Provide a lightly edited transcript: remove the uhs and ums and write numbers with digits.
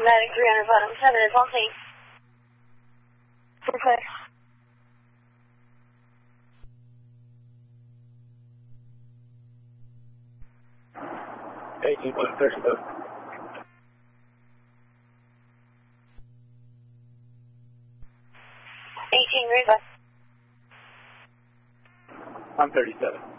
Automatic 300 bottom 7 is on scene. Okay. 18.37. 18 Riva. I'm 37.